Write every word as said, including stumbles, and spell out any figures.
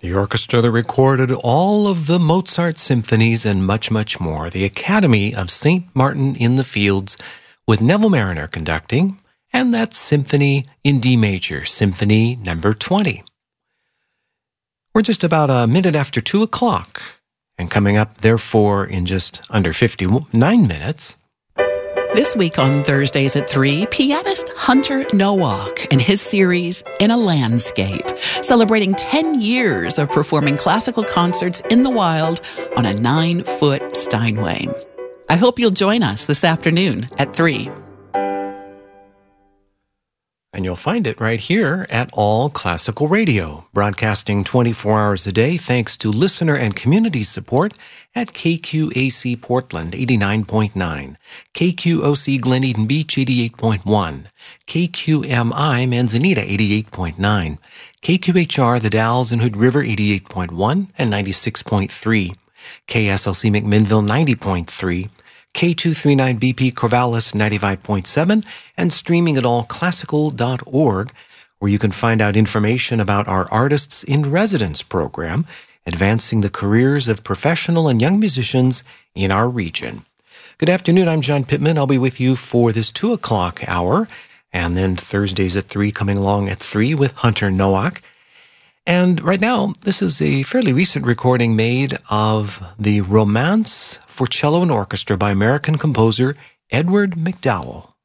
The orchestra that recorded all of the Mozart symphonies and much, much more. The Academy of Saint Martin in the Fields with Neville Marriner conducting, and that symphony in D major, Symphony number twenty. We're just about a minute after two o'clock, and coming up, therefore, in just under fifty-nine minutes. This week on Thursdays at three, pianist Hunter Nowak and his series In a Landscape, celebrating ten years of performing classical concerts in the wild on a nine-foot Steinway. I hope you'll join us this afternoon at three. And you'll find it right here at All Classical Radio, broadcasting twenty-four hours a day thanks to listener and community support at K Q A C Portland eighty-nine point nine, K Q O C Glen Eden Beach eighty-eight point one, K Q M I Manzanita eighty-eight point nine, K Q H R The Dalles and Hood River eighty-eight point one and ninety-six point three, K S L C McMinnville ninety point three, K two thirty-nine B P Corvallis ninety-five point seven, and streaming at all classical dot org, where you can find out information about our Artists in Residence program, advancing the careers of professional and young musicians in our region. Good afternoon, I'm John Pittman. I'll be with you for this two o'clock hour, and then Thursdays at three, coming along at three with Hunter Nowak. And right now, this is a fairly recent recording made of the Romance for Cello and Orchestra by American composer Edward MacDowell.